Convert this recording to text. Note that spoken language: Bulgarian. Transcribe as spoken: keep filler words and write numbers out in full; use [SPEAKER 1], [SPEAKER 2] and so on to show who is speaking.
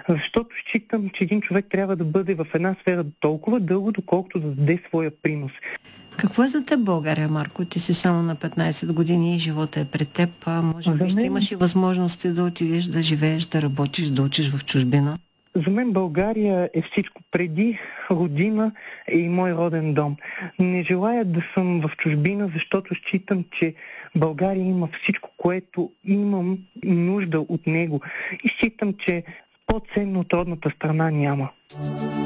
[SPEAKER 1] Защото считам, че един човек трябва да бъде в една сфера толкова дълго, доколкото да даде своя принос.
[SPEAKER 2] Какво е за теб България, Марко? Ти си само на петнайсет години и живота е пред теб. А може би ще имаш и възможности да отидеш да живееш, да работиш, да учиш в чужбина?
[SPEAKER 1] За мен България е всичко. Преди родина е и мой роден дом. Не желая да съм в чужбина, защото считам, че България има всичко, което имам нужда от него. И считам, че по-ценно от родната страна няма.